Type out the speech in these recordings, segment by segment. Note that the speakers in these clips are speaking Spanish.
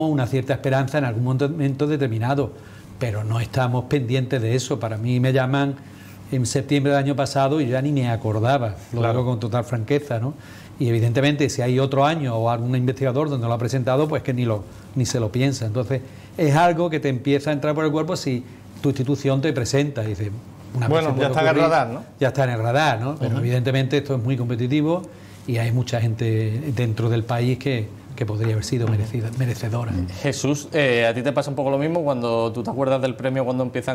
una cierta esperanza en algún momento determinado, pero no estamos pendientes de eso. Para mí me llaman en septiembre del año pasado y ya ni me acordaba, lo digo con total franqueza, ¿no? Y evidentemente si hay otro año o algún investigador donde lo ha presentado, pues que ni se lo piensa. Entonces es algo que te empieza a entrar por el cuerpo si tu institución te presenta y dice, bueno, ya está en el radar, ¿no? Ya está en el radar, ¿no? Pero evidentemente esto es muy competitivo y hay mucha gente dentro del país que podría haber sido merecedora. Jesús, ¿a ti te pasa un poco lo mismo cuando tú te acuerdas del premio cuando empiezan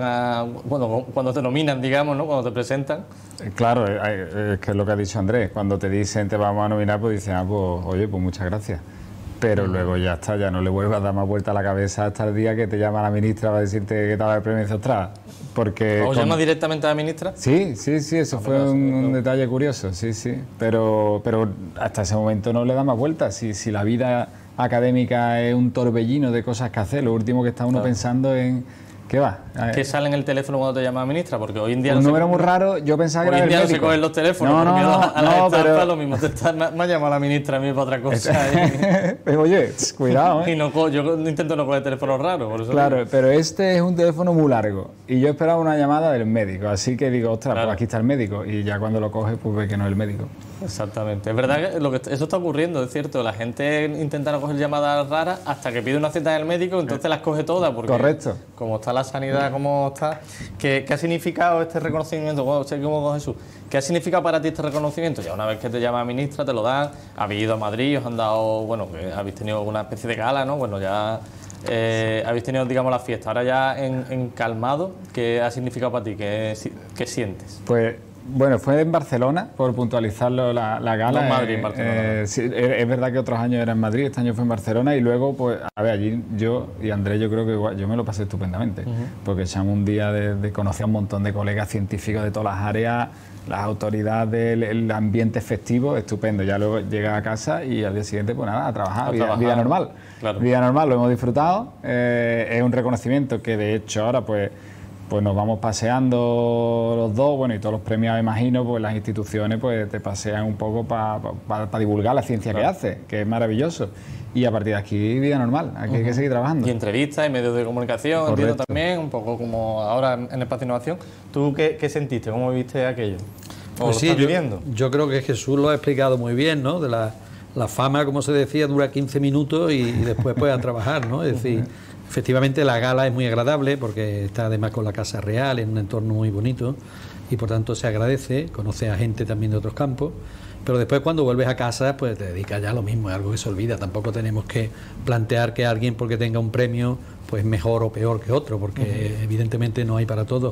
cuando te nominan, digamos, ¿no? Cuando te presentan? Claro, es que es lo que ha dicho Andrés, cuando te dicen te vamos a nominar, pues dices, pues oye, pues muchas gracias. Pero luego ya está, ya no le vuelvas a dar más vuelta a la cabeza hasta el día que te llama la ministra para decirte que te va a dar el premio y dices, ostras, porque... ¿Os llama directamente a la ministra? Sí, eso fue un detalle curioso, sí, pero hasta ese momento no le da más vueltas. Si la vida académica es un torbellino de cosas que hacer, lo último que está uno pensando en... ¿Qué va? ¿Qué sale en el teléfono cuando te llama la ministra? Porque hoy en día... Un número muy raro, yo pensaba que era el médico. Hoy en día no se cogen los teléfonos por miedo a las estafas, lo mismo. Me ha llamado la ministra a mí para otra cosa. Pero oye, cuidado, ¿eh? Y yo intento no coger teléfonos raros, por eso. Claro, pero este es un teléfono muy largo y yo esperaba una llamada del médico, así que digo, ostras, pues aquí está el médico, y ya cuando lo coge, pues ve que no es el médico. Exactamente. Es verdad que eso está ocurriendo, es cierto. La gente intenta no coger llamadas raras hasta que pide una cita del médico, entonces las coge todas. Porque correcto. Como está la sanidad, como está... ¿Qué ha significado este reconocimiento? Bueno, usted como con Jesús, ¿qué ha significado para ti este reconocimiento? Ya una vez que te llama la ministra, te lo dan. Habéis ido a Madrid, os han dado... Bueno, que habéis tenido una especie de gala, ¿no? Bueno, ya... habéis tenido, digamos, la fiesta. Ahora ya en calmado, ¿qué ha significado para ti? ¿Qué sientes? Pues... Bueno, fue en Barcelona, por puntualizarlo, la gala. No en Madrid, en Barcelona. Sí, es verdad que otros años era en Madrid, este año fue en Barcelona, y luego, pues, a ver, allí yo y Andrés, yo creo que igual, yo me lo pasé estupendamente, porque echamos un día de conocer a un montón de colegas científicos de todas las áreas, las autoridades, el ambiente festivo, estupendo. Ya luego llega a casa y al día siguiente, pues nada, a trabajar, vida normal. Claro. Vida normal, lo hemos disfrutado. Es un reconocimiento que, de hecho, ahora, pues nos vamos paseando los dos, bueno, y todos los premiados, imagino, pues las instituciones pues te pasean un poco para divulgar la ciencia que hace, que es maravilloso. Y a partir de aquí, vida normal, aquí hay que seguir trabajando. Y entrevistas y medios de comunicación, correcto, entiendo también, un poco como ahora en Espacio Innovación. ¿Tú qué sentiste? ¿Cómo viviste aquello? Pues sí, yo creo que Jesús lo ha explicado muy bien, ¿no? De la fama, como se decía, dura 15 minutos y después pues a trabajar, ¿no? Es decir, efectivamente la gala es muy agradable porque está además con la Casa Real en un entorno muy bonito y por tanto se agradece, conoce a gente también de otros campos, pero después cuando vuelves a casa pues te dedicas ya a lo mismo, es algo que se olvida. Tampoco tenemos que plantear que alguien porque tenga un premio pues mejor o peor que otro, porque evidentemente no hay para todos.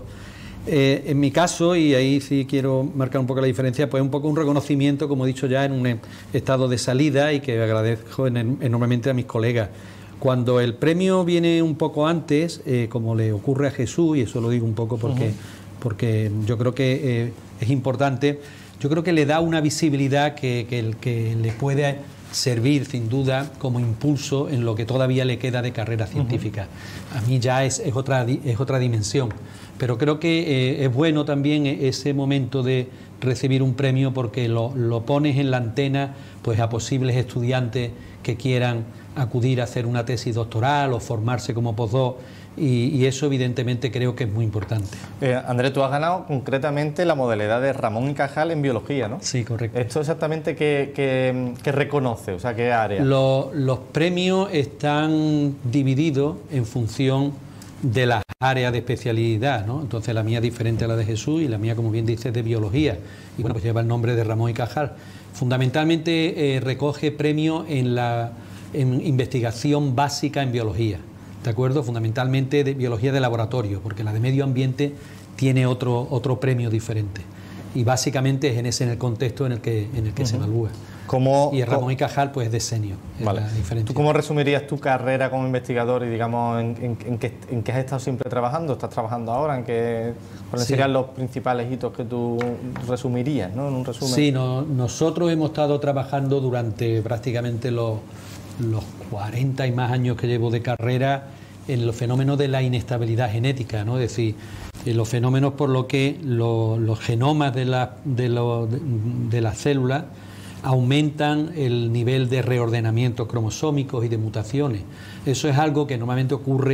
En mi caso, y ahí sí quiero marcar un poco la diferencia, pues un poco un reconocimiento, como he dicho ya, en un estado de salida, y que agradezco enormemente a mis colegas. Cuando el premio viene un poco antes, como le ocurre a Jesús, y eso lo digo un poco porque yo creo que es importante, yo creo que le da una visibilidad que le puede servir sin duda como impulso en lo que todavía le queda de carrera científica. A mí ya es otra dimensión, pero creo que es bueno también ese momento de recibir un premio porque lo pones en la antena pues a posibles estudiantes que quieran acudir a hacer una tesis doctoral o formarse como postdoc, y eso evidentemente creo que es muy importante. Andrés, tú has ganado concretamente la modalidad de Ramón y Cajal en biología, ¿no? Sí, correcto. ¿Esto exactamente qué reconoce? O sea, ¿qué área? Los premios están divididos en función de las áreas de especialidad, ¿no? Entonces la mía es diferente a la de Jesús y la mía, como bien dice, es de biología, y bueno, pues lleva el nombre de Ramón y Cajal. Fundamentalmente recoge premios en investigación básica en biología, ¿de acuerdo? Fundamentalmente de biología de laboratorio, porque la de medio ambiente tiene otro premio diferente, y básicamente es en el contexto en el que se evalúa. Y el Ramón y Cajal pues es de senior. Vale. ¿Tú cómo resumirías tu carrera como investigador y digamos en qué has estado siempre trabajando? ¿Estás trabajando ahora? ¿Cuáles serían los principales hitos que tú resumirías, ¿no? En un resumen. Sí, nosotros hemos estado trabajando durante prácticamente los 40 y más años que llevo de carrera en los fenómenos de la inestabilidad genética, ¿no? Es decir, en los fenómenos por lo que los genomas de las células aumentan el nivel de reordenamientos cromosómicos y de mutaciones. Eso es algo que normalmente ocurre